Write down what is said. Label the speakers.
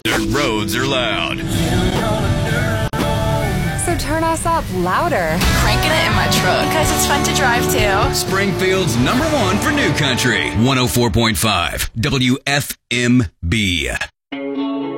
Speaker 1: Dirt roads are loud.
Speaker 2: So turn us up louder.
Speaker 3: Cranking it in my truck because it's fun to drive too.
Speaker 1: Springfield's #1 for new country. 104.5 WFMB.